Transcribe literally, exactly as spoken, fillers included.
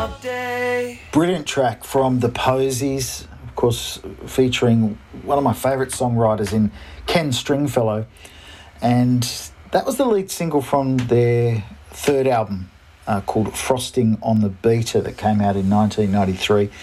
Groundhog Day. Brilliant track from The Posies, of course, featuring one of my favourite songwriters in Ken Stringfellow. And that was the lead single from their third album uh, called Frosting on the Beater that came out in nineteen ninety-three.